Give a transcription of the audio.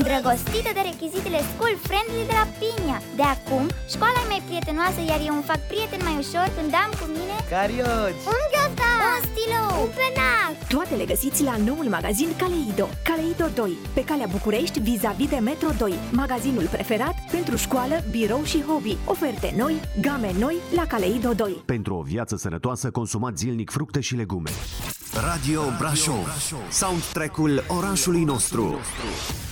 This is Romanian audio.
îndrăgostită de rechizitele school friendly de la Pinia. De acum, școala e mai prietenoasă, iar eu îmi fac prieten mai ușor când am cu mine carioci, un ghiozdan, un stilou, un penac. Toate le găsiți la noul magazin Kaleido. Kaleido 2, pe calea București, vis-a-vis de Metro 2. Magazinul preferat pentru școală, birou și hobby. Oferte noi, game noi la Kaleido 2. Pentru o viață sănătoasă, consumați zilnic fructe și legume. Radio Brașov, soundtrack-ul orașului nostru.